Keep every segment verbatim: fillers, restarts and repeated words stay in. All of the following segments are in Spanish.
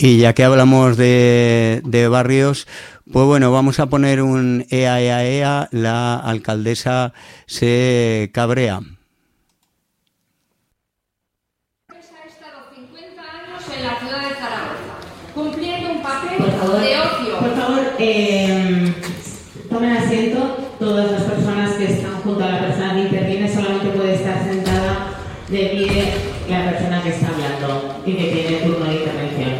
Y ya que hablamos de, de barrios, pues bueno, vamos a poner un ea, ea, ea, la alcaldesa se cabrea. Ha estado cincuenta años en la ciudad de Zaragoza, cumpliendo un papel por favor, de ocio. Por favor, eh, tomen asiento. Todas las personas que están junto a la persona que interviene, solamente puede estar sentada de pie la persona que está hablando y que tiene turno de intervención.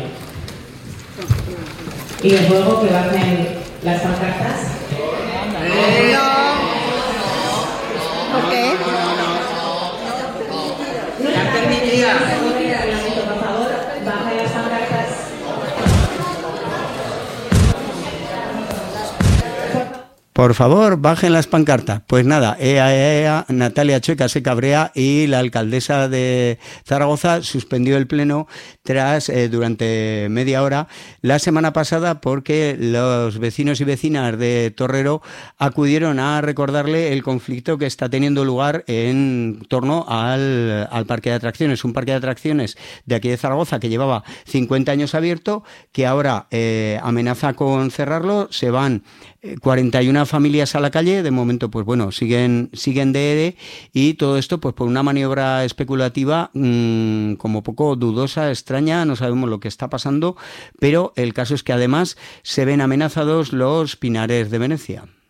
Y les ruego que bajen las pancartas. No. ¿Por qué? No está permitida. Por favor, bajen las pancartas. Por favor, bajen las pancartas. Pues nada, ea, ea, ea, Natalia Chueca se cabrea y la alcaldesa de Zaragoza suspendió el pleno tras eh, durante media hora la semana pasada porque los vecinos y vecinas de Torrero acudieron a recordarle el conflicto que está teniendo lugar en torno al, al parque de atracciones, un parque de atracciones de aquí de Zaragoza que llevaba cincuenta años abierto, que ahora eh, amenaza con cerrarlo. Se van cuarenta y una familias a la calle, de momento pues bueno, siguen siguen de ere, y todo esto pues por una maniobra especulativa mmm, como poco dudosa, extraña, no sabemos lo que está pasando, pero el caso es que además se ven amenazados los pinares de Venecia.